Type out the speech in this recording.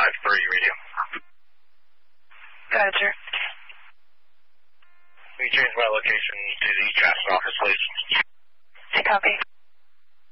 radio. Go ahead, sir. Can you change my location to the Jackson office, please? I copy.